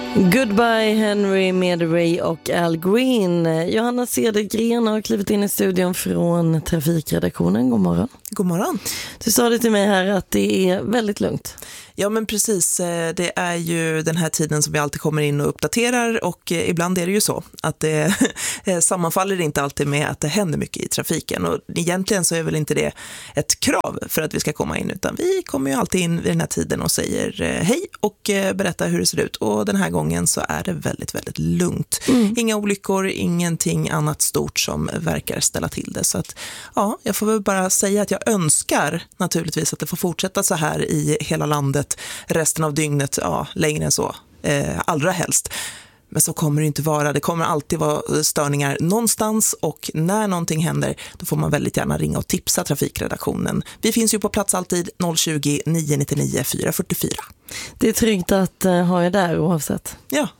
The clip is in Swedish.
Goodbye Henry med Ray och Al Green. Johanna Cedergren har klivit in i studion från trafikredaktionen. God morgon. God morgon. Du sa det till mig här att det är väldigt lugnt. Ja men precis, det är ju den här tiden som vi alltid kommer in och uppdaterar och ibland är det ju så att det sammanfaller inte alltid med att det händer mycket i trafiken och egentligen så är väl inte det ett krav för att vi ska komma in utan vi kommer ju alltid in vid den här tiden och säger hej och berättar hur det ser ut och den här gången så är det väldigt, väldigt lugnt. Inga olyckor, ingenting annat stort som verkar ställa till det så att ja, jag får väl bara säga att jag önskar naturligtvis att det får fortsätta så här i hela landet resten av dygnet, ja, längre än så, allra helst. Men så kommer det inte vara. Det kommer alltid vara störningar någonstans och när någonting händer då får man väldigt gärna ringa och tipsa trafikredaktionen. Vi finns ju på plats alltid 020 999 444. Det är tryggt att ha er där oavsett. Ja,